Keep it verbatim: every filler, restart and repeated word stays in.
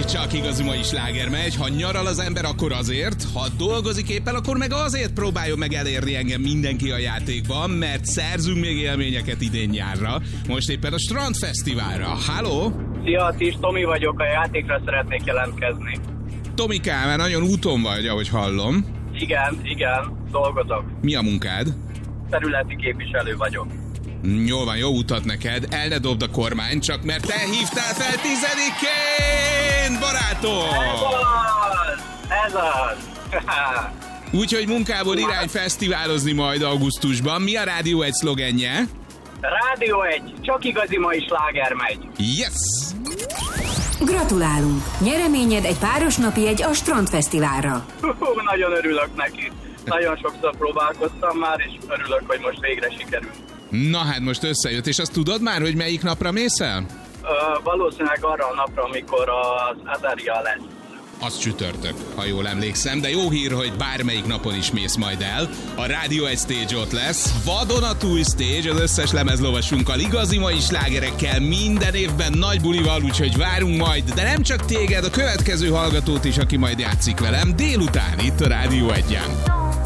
csak igazi mai sláger megy. Ha nyaral az ember, akkor azért, ha dolgozik éppen, akkor meg azért próbáljon meg elérni engem mindenki a játékban, mert szerzünk még élményeket idén nyárra. Most éppen a Strandfesztiválra. Halló? Szia, Tis, Tomi vagyok, a játékra szeretnék jelentkezni. Tomikám, már nagyon úton vagy, ahogy hallom. Igen, igen, dolgozok. Mi a munkád? Területi képviselő vagyok. Jól van, jó utat neked. El ne dobd a kormány, csak mert te hívtál fel tizedikén, barátom! Ez az! Ez az! Úgyhogy munkából irány fesztiválozni majd augusztusban. Mi a Rádió egy szlogenje? Rádió egy, csak igazi mai sláger megy. Yes! Gratulálunk! Nyereményed egy páros napi jegy a Strandfesztiválra. Hú, nagyon örülök neki. Nagyon sokszor próbálkoztam már, és örülök, hogy most végre sikerült. Na hát most összejött, és azt tudod már, hogy melyik napra mész el? Uh, valószínűleg arra a napra, amikor az Azaria lesz. Az csütörtök, ha jól emlékszem, de jó hír, hogy bármelyik napon is mész majd el. A Rádió egy stage ott lesz, vadonatúj stage az összes lemezlovasunkkal, igazi mai slágerekkel, minden évben nagy bulival, úgyhogy várunk majd, de nem csak téged, a következő hallgatót is, aki majd játszik velem délután itt a Rádió egyen.